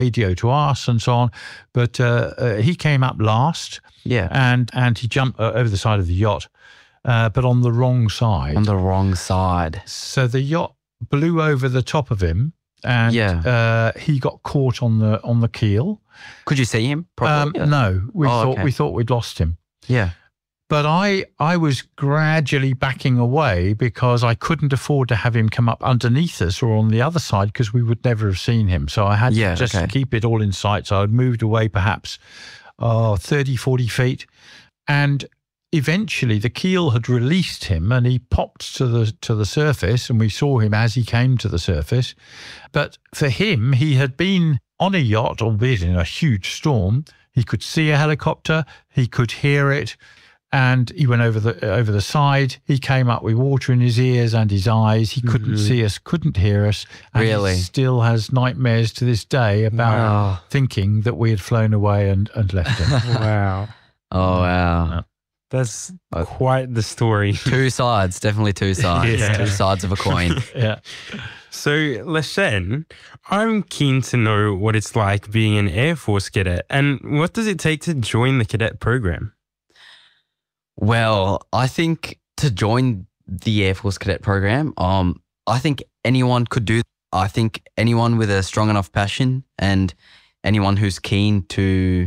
radio to us and so on. But he came up last. Yeah. And he jumped over the side of the yacht, but on the wrong side. On the wrong side. So the yacht blew over the top of him, and he got caught on the keel. Could you see him properly? No, we thought we'd lost him. Yeah. But I was gradually backing away because I couldn't afford to have him come up underneath us or on the other side because we would never have seen him. So I had to just keep it all in sight. So I'd moved away perhaps 30, 40 feet. And eventually the keel had released him and he popped to the surface, and we saw him as he came to the surface. But for him, he had been on a yacht, albeit in a huge storm. He could see a helicopter, he could hear it. And he went over the side. He came up with water in his ears and his eyes. He couldn't see us, couldn't hear us. And really? He still has nightmares to this day about thinking that we had flown away and left him. Wow. Oh, wow. That's quite the story. Two sides, definitely two sides. Yeah. Two sides of a coin. Yeah. So, Leshen, I'm keen to know what it's like being an Air Force cadet, and what does it take to join the cadet program? Well, I think to join the Air Force cadet program, I think anyone could do. I think anyone with a strong enough passion and anyone who's keen to,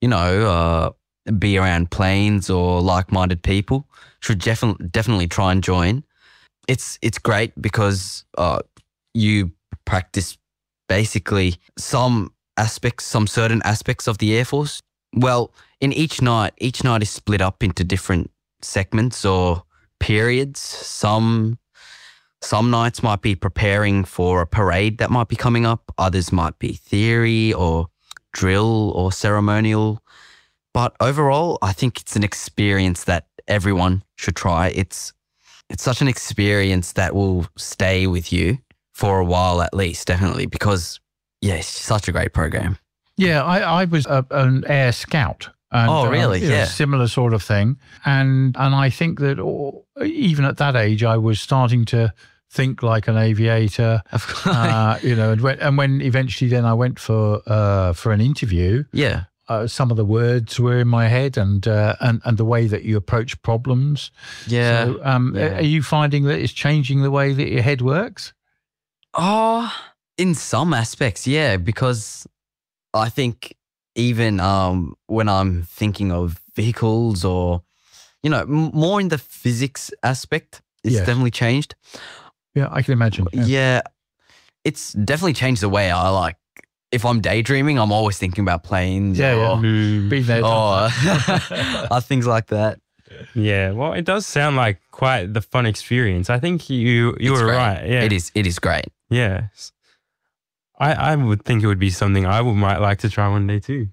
be around planes or like-minded people should definitely try and join. It's great because you practice basically some certain aspects of the Air Force. Well, in each night is split up into different segments or periods. Some nights might be preparing for a parade that might be coming up. Others might be theory or drill or ceremonial. But overall, I think it's an experience that everyone should try. It's such an experience that will stay with you for a while at least, definitely, because, it's such a great program. Yeah, I was an air scout. And, really? Similar sort of thing. And I think that even at that age, I was starting to think like an aviator. Of course. And when eventually then I went for an interview. Yeah. Some of the words were in my head, and the way that you approach problems. Yeah. So, are you finding that it's changing the way that your head works? Oh, in some aspects, yeah, because I think even when I'm thinking of vehicles or, more in the physics aspect, it's definitely changed. Yeah, I can imagine. Yeah, it's definitely changed the way I like. If I'm daydreaming, I'm always thinking about planes. Be there. Things like that. Yeah, well, it does sound like quite the fun experience. I think you were right. Yeah, it is great. Yes. I would think it would be something I might like to try one day too.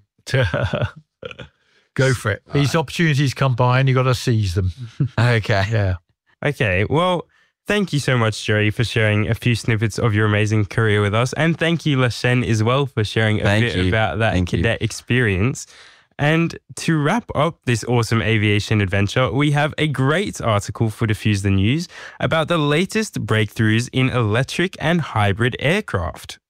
Go for it. These opportunities come by and you got to seize them. Okay. Yeah. Okay. Well, thank you so much, Joey, for sharing a few snippets of your amazing career with us. And thank you, Leshen, as well, for sharing a bit about that cadet experience. And to wrap up this awesome aviation adventure, we have a great article for Diffuse the News about the latest breakthroughs in electric and hybrid aircraft.